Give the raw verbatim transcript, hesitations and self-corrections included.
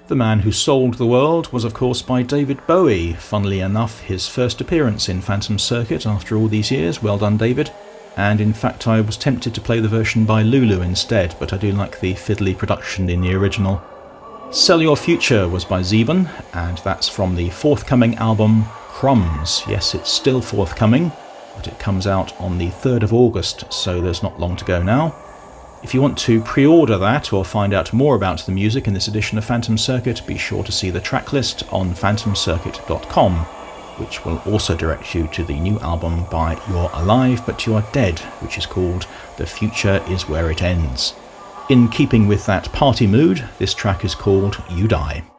The Man Who Sold the World was of course by David Bowie, funnily enough his first appearance in Phantom Circuit after all these years. Well done, David. And in fact I was tempted to play the version by Lulu instead, but I do like the fiddly production in the original. Sell Your Future was by Zeben, and that's from the forthcoming album Crumbs. Yes, it's still forthcoming, but it comes out on the third of August, so there's not long to go now. If you want to pre-order that or find out more about the music in this edition of Phantom Circuit, be sure to see the tracklist on phantom circuit dot com, which will also direct you to the new album by You're Alive But You Are Dead, which is called The Future Is Where It Ends. In keeping with that party mood, this track is called You Die.